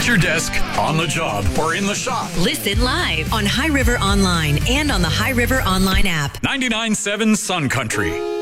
at your desk, on the job, or in the shop. Listen live on High River Online and on the High River Online app. 99.7 Sun Country.